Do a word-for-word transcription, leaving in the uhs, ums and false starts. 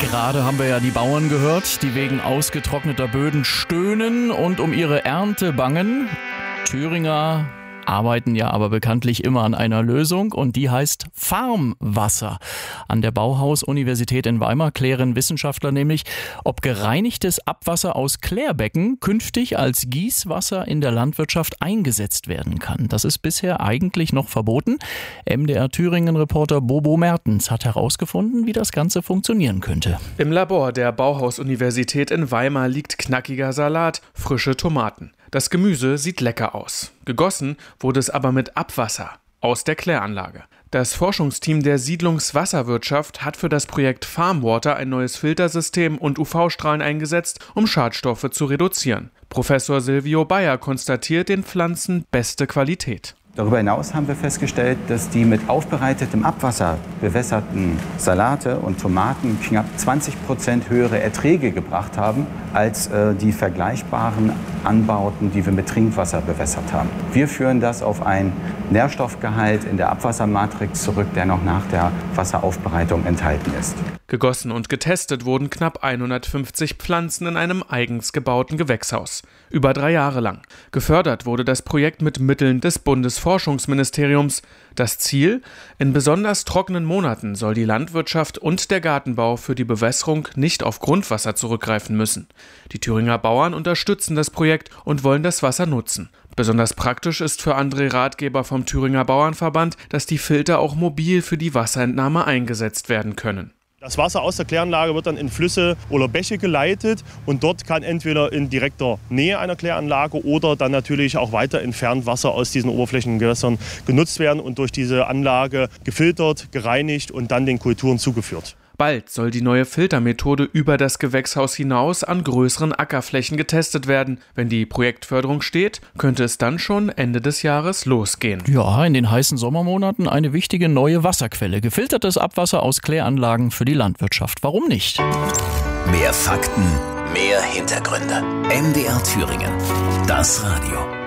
Gerade haben wir ja die Bauern gehört, die wegen ausgetrockneter Böden stöhnen und um ihre Ernte bangen. Thüringer arbeiten ja aber bekanntlich immer an einer Lösung und die heißt Farmwasser. An der Bauhaus-Universität in Weimar klären Wissenschaftler nämlich, ob gereinigtes Abwasser aus Klärbecken künftig als Gießwasser in der Landwirtschaft eingesetzt werden kann. Das ist bisher eigentlich noch verboten. M D R-Thüringen-Reporter Bobo Mertens hat herausgefunden, wie das Ganze funktionieren könnte. Im Labor der Bauhaus-Universität in Weimar liegt knackiger Salat, frische Tomaten. Das Gemüse sieht lecker aus. Gegossen wurde es aber mit Abwasser aus der Kläranlage. Das Forschungsteam der Siedlungswasserwirtschaft hat für das Projekt Farmwater ein neues Filtersystem und U V-Strahlen eingesetzt, um Schadstoffe zu reduzieren. Professor Silvio Bayer konstatiert den Pflanzen beste Qualität. Darüber hinaus haben wir festgestellt, dass die mit aufbereitetem Abwasser bewässerten Salate und Tomaten knapp zwanzig Prozent höhere Erträge gebracht haben als äh, die vergleichbaren Anbauten, die wir mit Trinkwasser bewässert haben. Wir führen das auf einen Nährstoffgehalt in der Abwassermatrix zurück, der noch nach der Wasseraufbereitung enthalten ist. Gegossen und getestet wurden knapp hundertfünfzig Pflanzen in einem eigens gebauten Gewächshaus. Über drei Jahre lang. Gefördert wurde das Projekt mit Mitteln des Bundesforschungsministeriums. Das Ziel? In besonders trockenen Monaten soll die Landwirtschaft und der Gartenbau für die Bewässerung nicht auf Grundwasser zurückgreifen müssen. Die Thüringer Bauern unterstützen das Projekt und wollen das Wasser nutzen. Besonders praktisch ist für André Ratgeber vom Thüringer Bauernverband, dass die Filter auch mobil für die Wasserentnahme eingesetzt werden können. Das Wasser aus der Kläranlage wird dann in Flüsse oder Bäche geleitet und dort kann entweder in direkter Nähe einer Kläranlage oder dann natürlich auch weiter entfernt Wasser aus diesen Oberflächengewässern genutzt werden und durch diese Anlage gefiltert, gereinigt und dann den Kulturen zugeführt. Bald soll die neue Filtermethode über das Gewächshaus hinaus an größeren Ackerflächen getestet werden. Wenn die Projektförderung steht, könnte es dann schon Ende des Jahres losgehen. Ja, in den heißen Sommermonaten eine wichtige neue Wasserquelle. Gefiltertes Abwasser aus Kläranlagen für die Landwirtschaft. Warum nicht? Mehr Fakten, mehr Hintergründe. M D R Thüringen. Das Radio.